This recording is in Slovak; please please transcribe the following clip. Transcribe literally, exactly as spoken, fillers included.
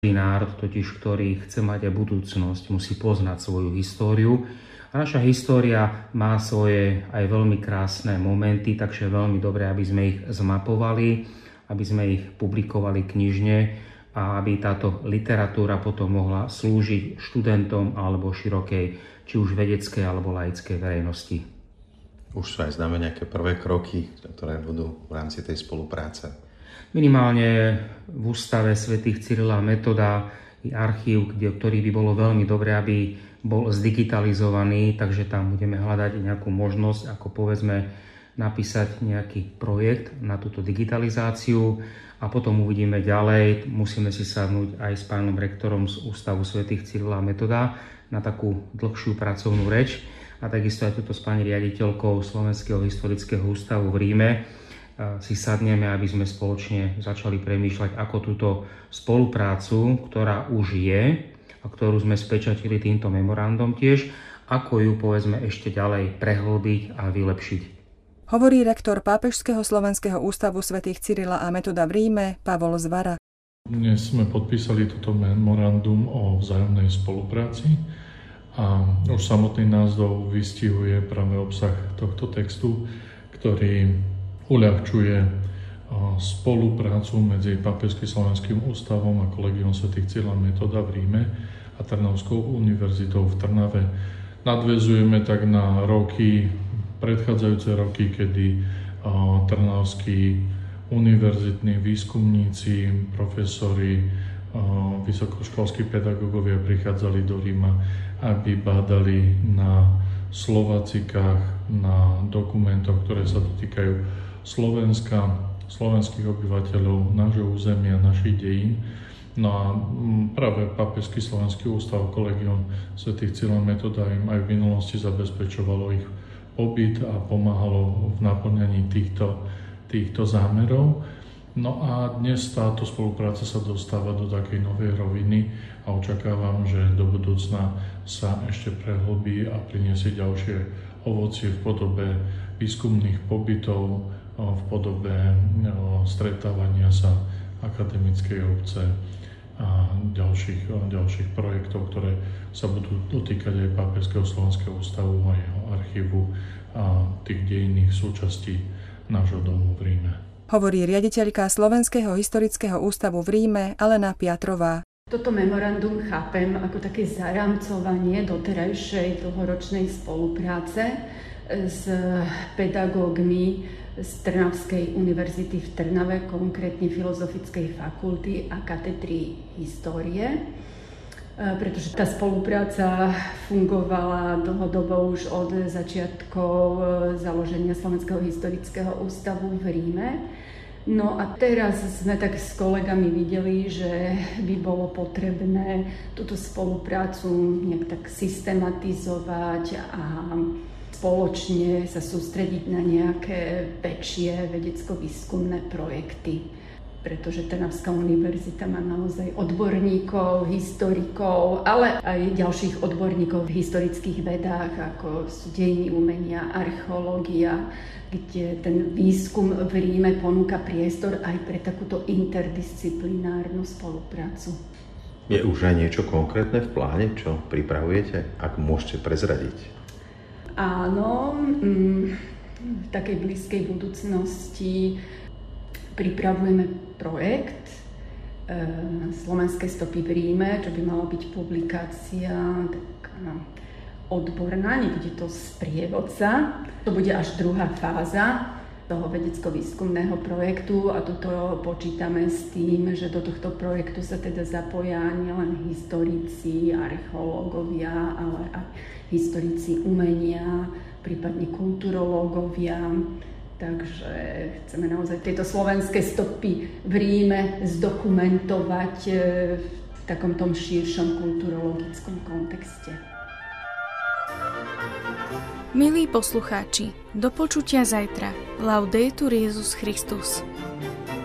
Národ totiž, ktorý chce mať aj budúcnosť, musí poznať svoju históriu. A naša história má svoje aj veľmi krásne momenty, takže je veľmi dobré, aby sme ich zmapovali, aby sme ich publikovali knižne a aby táto literatúra potom mohla slúžiť študentom alebo širokej, či už vedeckej alebo laickej verejnosti. Už sú aj známe nejaké prvé kroky, ktoré budú v rámci tej spolupráce. Minimálne v ústave svätých Cyrila a Metoda je archív, kde, ktorý by bolo veľmi dobré, aby bol zdigitalizovaný, takže tam budeme hľadať nejakú možnosť, ako povedzme napísať nejaký projekt na túto digitalizáciu a potom uvidíme ďalej. Musíme si sadnúť aj s pánom rektorom z Ústavu svätých Cyrila a Metoda na takú dlhšiu pracovnú reč a takisto aj túto s pani riaditeľkou Slovenského historického ústavu v Ríme si sadneme, aby sme spoločne začali premýšľať, ako túto spoluprácu, ktorá už je a ktorú sme spečatili týmto memorandom tiež, ako ju povedzme ešte ďalej prehlbiť a vylepšiť. Hovorí rektor Pápežského slovenského ústavu svätých Cyrila a Metoda v Ríme Pavol Zvara. Dnes sme podpísali toto memorandum o vzájomnej spolupráci a už samotný názov vystihuje práve obsah tohto textu, ktorý uľahčuje spoluprácu medzi Pápežským slovenským ústavom a Kolegiom svätých Cyrila a Metoda v Ríme a Trnavskou univerzitou v Trnave. Nadväzujeme tak na roky, predchádzajúce roky, kedy trnavskí univerzitní výskumníci, profesori, vysokoškolskí pedagógovia prichádzali do Ríma, aby bádali na slovacikách, na dokumentoch, ktoré sa dotýkajú Slovenska, slovenských obyvateľov, nášho územia, našich dejín. No a práve Pápežský slovenský ústav Kolegium svätých Cyrila a Metoda im aj v minulosti zabezpečovalo ich pobyt a pomáhalo v naplňaní týchto, týchto zámerov. No a dnes táto spolupráca sa dostáva do takej novej roviny a očakávam, že do budúcna sa ešte prehlbí a priniesie ďalšie ovocie v podobe výskumných pobytov, v podobe stretávania sa akademickej obce a ďalších, ďalších projektov, ktoré sa budú dotýkať aj Pápežského slovenského ústavu a jeho archívu a tých dejinných súčastí nášho domu v Ríme. Hovorí riaditeľka Slovenského historického ústavu v Ríme Alena Piatrová. Toto memorandum chápem ako také zaramcovanie doterajšej dlhoročnej spolupráce s pedagógmi z Trnavskej univerzity v Trnave, konkrétne Filozofickej fakulty a katedry histórie, pretože tá spolupráca fungovala dlhodobo už od začiatkov založenia Slovenského historického ústavu v Ríme. No a teraz sme tak s kolegami videli, že by bolo potrebné túto spoluprácu nejak tak systematizovať a spoločne sa sústrediť na nejaké väčšie vedecko-výskumné projekty. Pretože Trnavská univerzita má naozaj odborníkov, historikov, ale aj ďalších odborníkov v historických vedách, ako sú dejiny umenia, archeológia, kde ten výskum v Ríme ponúka priestor aj pre takúto interdisciplinárnu spoluprácu. Je už aj niečo konkrétne v pláne, čo pripravujete, ak môžete prezradiť? Áno, v takej blízkej budúcnosti pripravujeme projekt Slovenské stopy v Ríme, čo by mala byť publikácia taká odborná, nebude to sprievodca. To bude až druhá fáza toho vedecko-výskumného projektu a toto počítame s tým, že do tohto projektu sa teda zapoja nielen historici, archeológovia, ale aj historici umenia, prípadne kulturológovia. Takže chceme naozaj tieto slovenské stopy v Ríme zdokumentovať v takom tom širšom kulturologickom kontexte. Milí poslucháči, do počutia zajtra. Laudetur Jesus Christus.